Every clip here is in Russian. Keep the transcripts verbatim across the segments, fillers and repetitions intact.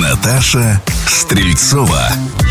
Наташа Стрельцова.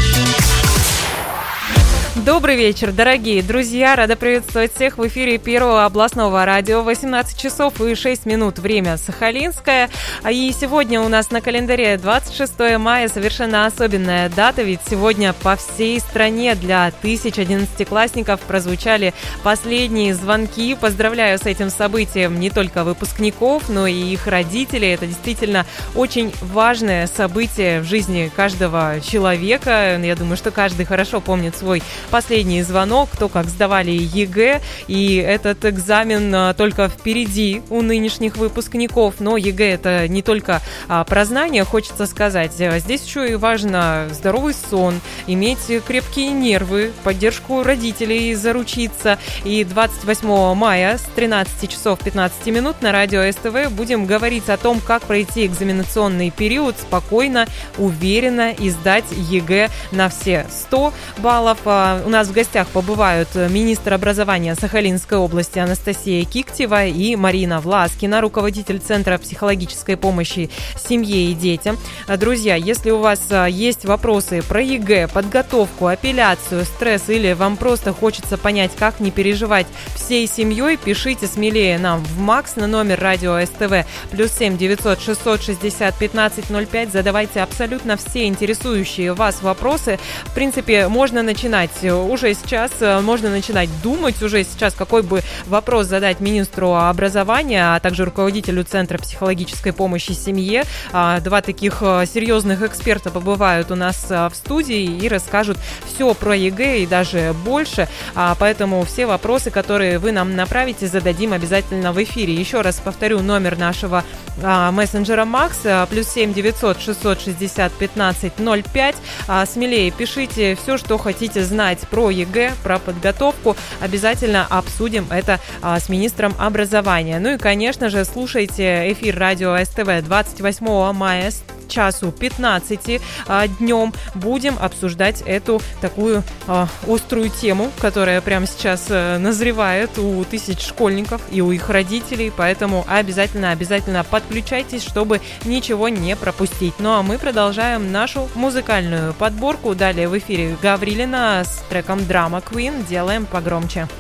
Добрый вечер, дорогие друзья! Рада приветствовать всех в эфире Первого областного радио. восемнадцать часов и шесть минут, время Сахалинское. И сегодня у нас на календаре двадцать шестое мая, совершенно особенная дата, ведь сегодня по всей стране для тысяч одиннадцатиклассников прозвучали последние звонки. Поздравляю с этим событием не только выпускников, но и их родителей. Это действительно очень важное событие в жизни каждого человека. Я думаю, что каждый хорошо помнит свой последний звонок, кто как сдавали ЕГЭ, и этот экзамен только впереди у нынешних выпускников, но ЕГЭ это не только а, про знания, хочется сказать, здесь еще и важно здоровый сон, иметь крепкие нервы, поддержку родителей заручиться, и двадцать восьмого мая с тринадцати часов пятнадцати минут на радио СТВ будем говорить о том, как пройти экзаменационный период спокойно, уверенно и сдать ЕГЭ на все сто баллов. У нас в гостях побывают министр образования Сахалинской области Анастасия Киктева и Марина Власкина, руководитель Центра психологической помощи семье и детям. Друзья, если у вас есть вопросы про ЕГЭ, подготовку, апелляцию, стресс или вам просто хочется понять, как не переживать всей семьей, пишите смелее нам в МАКС на номер радио СТВ плюс семь девятьсот шестьсот шестьдесят пятнадцать ноль пять. Задавайте абсолютно все интересующие вас вопросы. В принципе, можно начинать уже сейчас, можно начинать думать уже сейчас, какой бы вопрос задать министру образования, а также руководителю Центра психологической помощи семье. Два таких серьезных эксперта побывают у нас в студии и расскажут все про ЕГЭ и даже больше. Поэтому все вопросы, которые вы нам направите, зададим обязательно в эфире. Еще раз повторю номер нашего мессенджера МАКС плюс семь девятьсот шестьсот шестьдесят пятнадцать ноль пять. Смелее пишите все, что хотите знать про ЕГЭ, про подготовку. Обязательно обсудим это а, с министром образования. Ну и, конечно же, слушайте эфир радио СТВ двадцать восьмого мая с часу пятнадцати а, днем. Будем обсуждать эту такую а, острую тему, которая прямо сейчас а, назревает у тысяч школьников и у их родителей. Поэтому обязательно, обязательно подключайтесь, чтобы ничего не пропустить. Ну а мы продолжаем нашу музыкальную подборку. Далее в эфире Гаврилина с треком «Драма Queen». Делаем погромче.